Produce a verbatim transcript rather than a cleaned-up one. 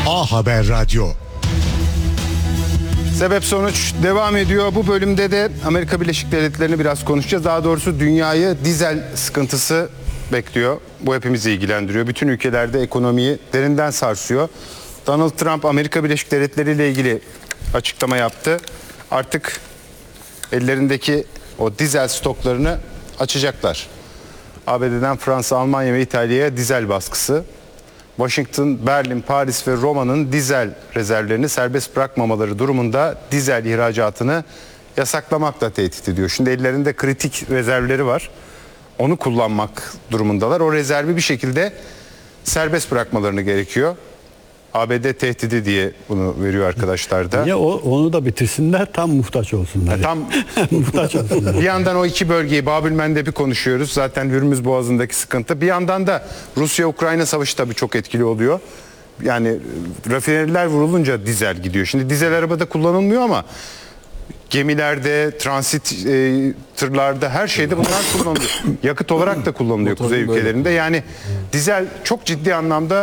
A Haber Radyo. Sebep sonuç devam ediyor. Bu bölümde de Amerika Birleşik Devletleri'ni biraz konuşacağız. Daha doğrusu dünyayı dizel sıkıntısı bekliyor. Bu hepimizi ilgilendiriyor. Bütün ülkelerde ekonomiyi derinden sarsıyor. Donald Trump Amerika Birleşik Devletleri ile ilgili açıklama yaptı. Artık ellerindeki o dizel stoklarını açacaklar. A B D'den Fransa, Almanya ve İtalya'ya dizel baskısı. Washington, Berlin, Paris ve Roma'nın dizel rezervlerini serbest bırakmamaları durumunda dizel ihracatını yasaklamakla tehdit ediyor. Şimdi ellerinde kritik rezervleri var. Onu kullanmak durumundalar. O rezervi bir şekilde serbest bırakmalarını gerekiyor. A B D tehdidi diye bunu veriyor arkadaşlar da. Niye o, onu da bitirsinler, tam muhtaç olsunlar. Ya tam muhtaç olsunlar. Bir yandan o iki bölgeyi Babül Mendeb'i konuşuyoruz. Zaten Hürmüz Boğazı'ndaki sıkıntı. Bir yandan da Rusya-Ukrayna savaşı tabii çok etkili oluyor. Yani rafineriler vurulunca dizel gidiyor. Şimdi dizel arabada kullanılmıyor ama gemilerde, transit e, tırlarda, her şeyde bunlar kullanılıyor. Yakıt olarak da kullanılıyor kuzey ülkelerinde. Yani dizel çok ciddi anlamda